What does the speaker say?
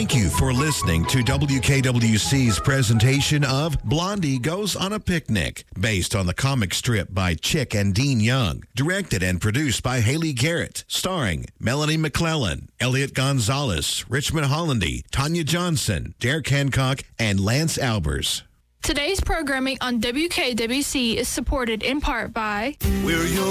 Thank you for listening to WKWC's presentation of Blondie Goes on a Picnic, based on the comic strip by Chick and Dean Young, directed and produced by Haley Garrett, starring Melanie McClellan, Elliot Gonzalez, Richmond Hollandy, Tanya Johnson, Derek Hancock, and Lance Albers. Today's programming on WKWC is supported in part by We're your